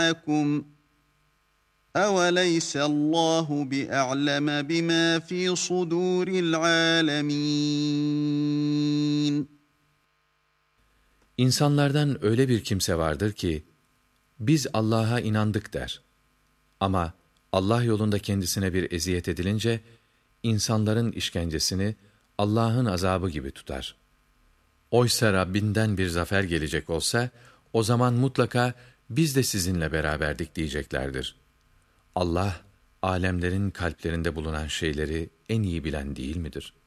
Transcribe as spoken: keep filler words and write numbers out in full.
معكم أوليس الله بأعلم بما في صدور العالمين. İnsanlardan öyle bir kimse vardır ki, biz Allah'a inandık der. Ama Allah yolunda kendisine bir eziyet edilince, insanların işkencesini Allah'ın azabı gibi tutar. Oysa Rabbinden bir zafer gelecek olsa, o zaman mutlaka biz de sizinle beraberdik diyeceklerdir. Allah, alemlerin kalplerinde bulunan şeyleri en iyi bilen değil midir?